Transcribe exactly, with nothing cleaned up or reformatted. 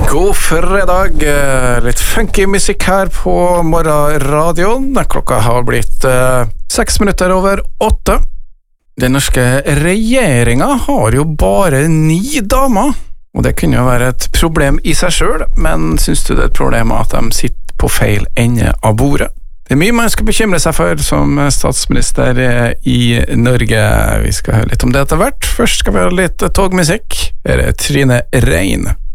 God fredag, litt funky musikk her på morgenradioen. Klokka har blitt uh, seks minutter over åtte. Den norske regjeringen har jo bare ni damer, og det kunne jo være et problem i seg selv, men synes du det er et problem at de sitter på feil ende av bordet? Det er mye man skal bekymre seg for som statsminister i Norge. Vi skal høre litt om det etter hvert. Først skal vi ha litt togmusikk. Her er Trine Rein.